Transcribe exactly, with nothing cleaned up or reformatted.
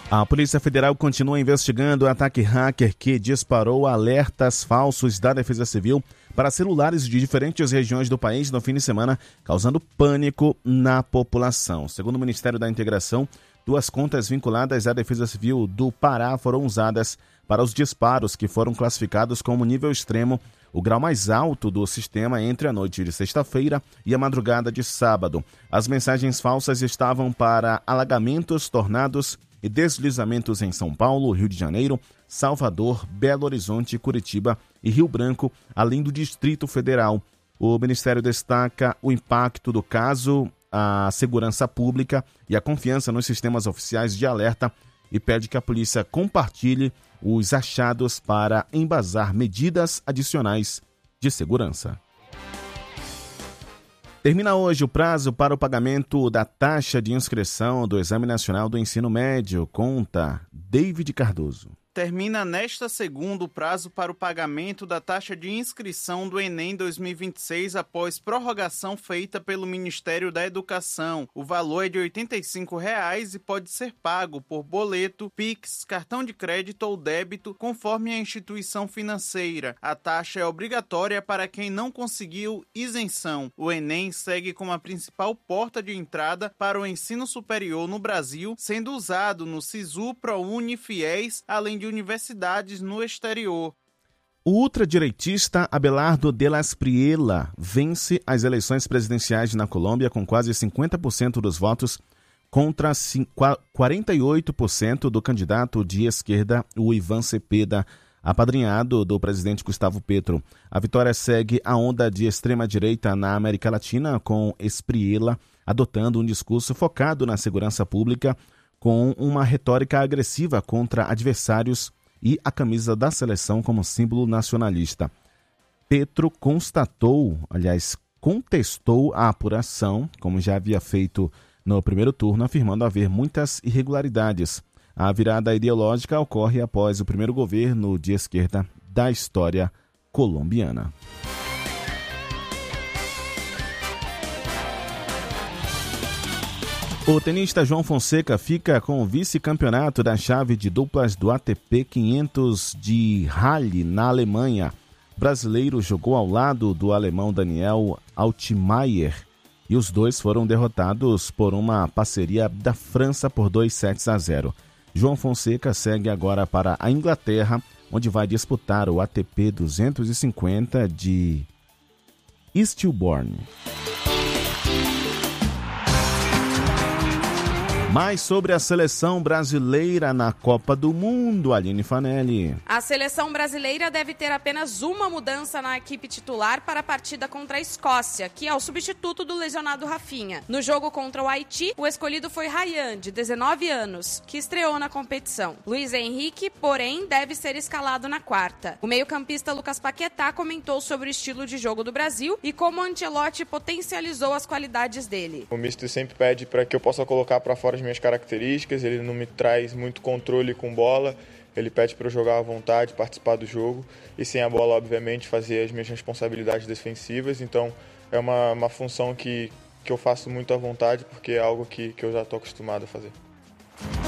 A Polícia Federal continua investigando o ataque hacker que disparou alertas falsos da Defesa Civil para celulares de diferentes regiões do país no fim de semana, causando pânico na população. Segundo o Ministério da Integração, duas contas vinculadas à Defesa Civil do Pará foram usadas para os disparos que foram classificados como nível extremo, o grau mais alto do sistema entre a noite de sexta-feira e a madrugada de sábado. As mensagens falsas estavam para alagamentos, tornados e deslizamentos em São Paulo, Rio de Janeiro, Salvador, Belo Horizonte, Curitiba e Rio Branco, além do Distrito Federal. O Ministério destaca o impacto do caso, a segurança pública e a confiança nos sistemas oficiais de alerta e pede que a polícia compartilhe os achados para embasar medidas adicionais de segurança. Termina hoje o prazo para o pagamento da taxa de inscrição do Exame Nacional do Ensino Médio, conta David Cardoso. Termina nesta segunda o prazo para o pagamento da taxa de inscrição do Enem dois mil e vinte e seis após prorrogação feita pelo Ministério da Educação. O valor é de oitenta e cinco reais e pode ser pago por boleto, Pix, cartão de crédito ou débito, conforme a instituição financeira. A taxa é obrigatória para quem não conseguiu isenção. O Enem segue como a principal porta de entrada para o ensino superior no Brasil, sendo usado no SISU, ProUni, FIES, além de universidades no exterior. O ultradireitista Abelardo de las Priela vence as eleições presidenciais na Colômbia com quase cinquenta por cento dos votos contra quarenta e oito por cento do candidato de esquerda, o Iván Cepeda, apadrinhado do presidente Gustavo Petro. A vitória segue a onda de extrema-direita na América Latina, com Espriella adotando um discurso focado na segurança pública, com uma retórica agressiva contra adversários e a camisa da seleção como símbolo nacionalista. Petro constatou, aliás, contestou a apuração, como já havia feito no primeiro turno, afirmando haver muitas irregularidades. A virada ideológica ocorre após o primeiro governo de esquerda da história colombiana. O tenista João Fonseca fica com o vice-campeonato da chave de duplas do A T P quinhentos de Halle, na Alemanha. O brasileiro jogou ao lado do alemão Daniel Altmaier e os dois foram derrotados por uma parceria da França por dois sets a zero. João Fonseca segue agora para a Inglaterra, onde vai disputar o A T P duzentos e cinquenta de Eastbourne. Mais sobre a seleção brasileira na Copa do Mundo, Aline Fanelli. A seleção brasileira deve ter apenas uma mudança na equipe titular para a partida contra a Escócia, que é o substituto do lesionado Rafinha. No jogo contra o Haiti, o escolhido foi Ryan, de dezenove anos, que estreou na competição. Luiz Henrique, porém, deve ser escalado na quarta. O meio-campista Lucas Paquetá comentou sobre o estilo de jogo do Brasil e como o Ancelotti potencializou as qualidades dele. O mister sempre pede para que eu possa colocar para fora as minhas características, ele não me traz muito controle com bola, ele pede para eu jogar à vontade, participar do jogo e sem a bola, obviamente, fazer as minhas responsabilidades defensivas. Então é uma, uma função que, que eu faço muito à vontade porque é algo que, que eu já estou acostumado a fazer.